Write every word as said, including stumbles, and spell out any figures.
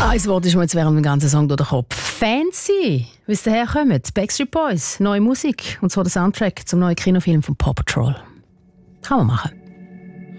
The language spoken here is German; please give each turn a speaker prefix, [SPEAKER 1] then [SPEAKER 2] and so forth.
[SPEAKER 1] Ein Wort ist mir jetzt während dem ganzen Song durch den Kopf. Fancy, wie es daherkommt. Backstreet Boys, neue Musik. Und zwar der Soundtrack zum neuen Kinofilm von Paw Patrol. Kann man machen.